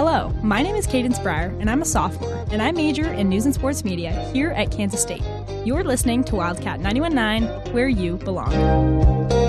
Hello, my name is Cadence Breyer, and I'm a sophomore, and I major in news and sports media here at Kansas State. You're listening to Wildcat 91.9, where you belong.